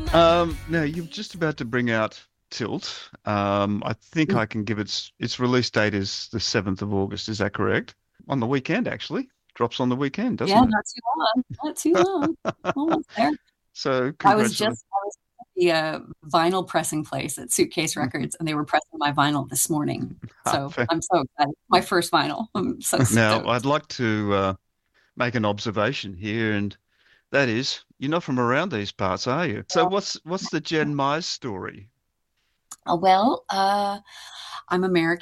Now you're just about to bring out Tilt. I think Mm. I can give its release date is the 7th of August. Is that correct? On the weekend, actually. Drops on the weekend, Yeah, doesn't it? not too long. Not too long. Almost there. So congratulations. I was at the vinyl pressing place at Suitcase Records, and they were pressing my vinyl this morning. So I'm so excited. My first vinyl. I'm so Now, I'd stoked. like to make an observation here, and that is, you're not from around these parts, are you? So what's the Jen Mize story? Well, I'm American.